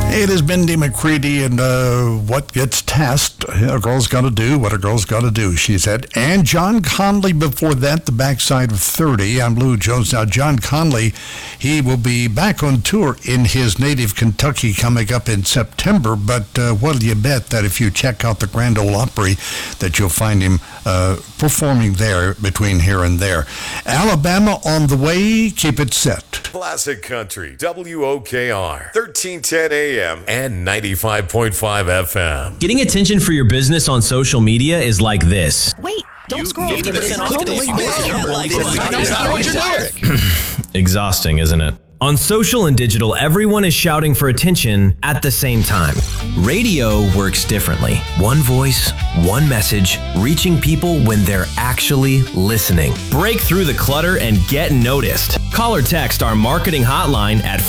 It is Mindy McCready, and what gets tasked, a girl's got to do what a girl's got to do, she said. And John Conley before that, the backside of 30. I'm Lou Jones. Now, John Conley, he will be back on tour in his native Kentucky coming up in September. But what'll you bet that if you check out the Grand Ole Opry, that you'll find him performing there between here and there. Alabama on the way. Keep it set. Classic Country, WOKR, 1310 AM and 95.5 FM. Getting attention for your business on social media is like this. Wait, don't scroll. Exhausting, isn't it? On social and digital, everyone is shouting for attention at the same time. Radio works differently. One voice, one message, reaching people when they're actually listening. Break through the clutter and get noticed. Call or text our marketing hotline at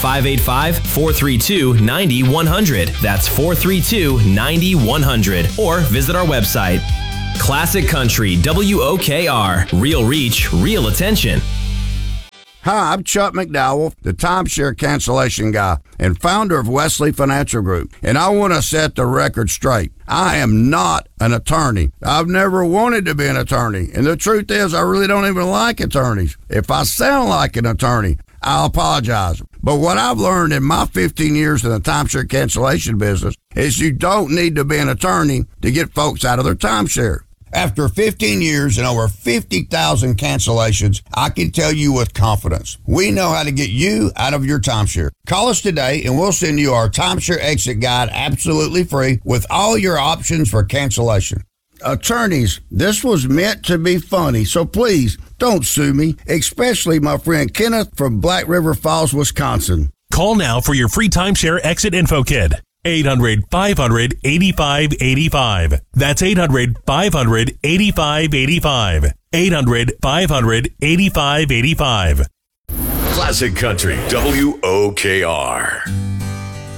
585-432-9100. That's 432-9100. Or visit our website. Classic Country, WOKR. Real reach, real attention. Hi, I'm Chuck McDowell, the timeshare cancellation guy and founder of Wesley Financial Group, and I want to set the record straight. I am not an attorney. I've never wanted to be an attorney, and the truth is I really don't even like attorneys. If I sound like an attorney, I'll apologize. But what I've learned in my 15 years in the timeshare cancellation business is you don't need to be an attorney to get folks out of their timeshare. After 15 years and over 50,000 cancellations, I can tell you with confidence, we know how to get you out of your timeshare. Call us today and we'll send you our timeshare exit guide absolutely free with all your options for cancellation. Attorneys, this was meant to be funny, so please don't sue me, especially my friend Kenneth from Black River Falls, Wisconsin. Call now for your free timeshare exit info kit. 800-500-8585. That's 800-500-8585. 800-500-8585. Classic Country, WOKR.